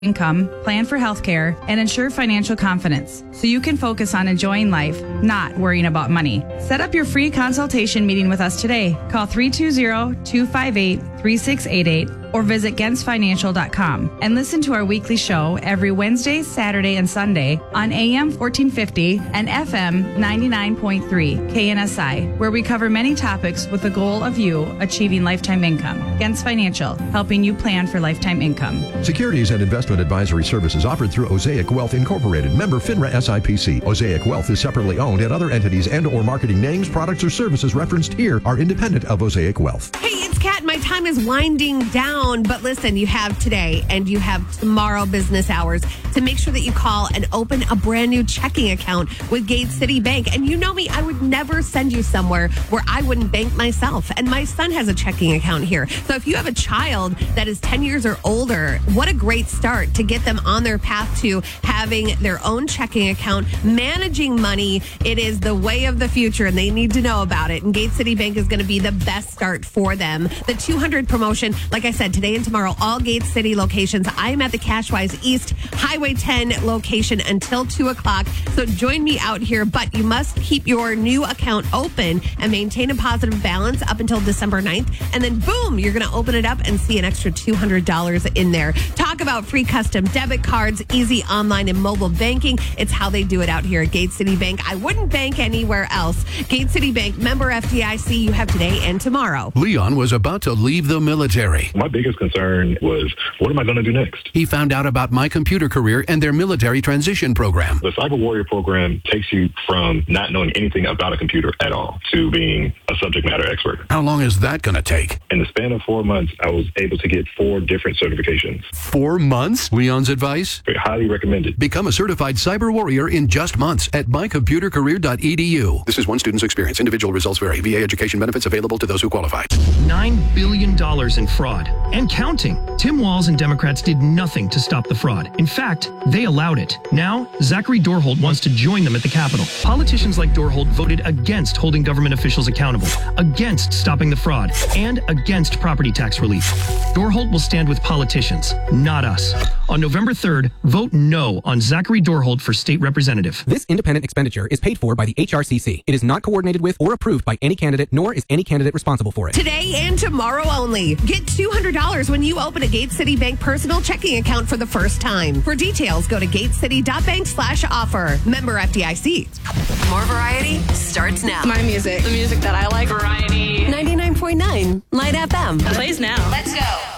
income, plan for healthcare, and ensure financial confidence so you can focus on enjoying life, not worrying about money. Set up your free consultation meeting with us today. Call 320-258-3688 or visit gensfinancial.com and listen to our weekly show every Wednesday, Saturday, and Sunday on AM 1450 and FM 99.3 KNSI, where we cover many topics with the goal of you achieving lifetime income. Gens Financial, helping you plan for lifetime income. Securities and investment advisory services offered through Osaic Wealth Incorporated, member FINRA SIPC. Osaic Wealth is separately owned, and other entities and or marketing names, products, or services referenced here are independent of Osaic Wealth. Hey, it's Kat. My time is winding down, but listen, you have today and you have tomorrow business hours to make sure that you call and open a brand new checking account with Gate City Bank. And you know me, I would never send you somewhere where I wouldn't bank myself. And my son has a checking account here. So if you have a child that is 10 years or older, what a great start to get them on their path to having their own checking account, managing money. It is the way of the future, and they need to know about it. And Gate City Bank is going to be the best start for them. The 200 promotion, like I said, today and tomorrow, all Gate City locations. I am at the Cashwise East Highway 10 location until 2 o'clock. So join me out here, but you must keep your new account open and maintain a positive balance up until December 9th. And then boom, you're going to open it up and see an extra $200 in there. Talk about free custom debit cards, easy online and mobile banking. It's how they do it out here at Gate City Bank. I wouldn't bank anywhere else. Gate City Bank, member FDIC, you have today and tomorrow. Leon was about to leave the military. My biggest concern was, what am I going to do next? He found out about My Computer Career and their military transition program. The Cyber Warrior program takes you from not knowing anything about a computer at all to being a subject matter expert. How long is that going to take? In the span of 4 months, I was able to get 4 different certifications. 4 months? Leon's advice? Very highly recommended. Become a certified cyber warrior in just months at mycomputercareer.edu. This is one student's experience. Individual results vary. VA education benefits available to those who qualify. $9 billion in fraud and counting. Tim Walz and Democrats did nothing to stop the fraud. In fact, they allowed it. Now, Zachary Dorholt wants to join them at the Capitol. Politicians like Dorholt voted against holding government officials accountable, against stopping the fraud, and against property tax relief. Dorholt will stand with politicians, not us. On November 3rd, vote no on Zachary Dorholt for state representative. This independent expenditure is paid for by the HRCC. It is not coordinated with or approved by any candidate, nor is any candidate responsible for it. Today and tomorrow only. Get $200 when you open a Gate City Bank personal checking account for the first time. For details, go to gatecity.bank/offer. Member FDIC. More variety starts now. My music. The music that I like. Variety. 99.9 Light FM. Plays now. Let's go.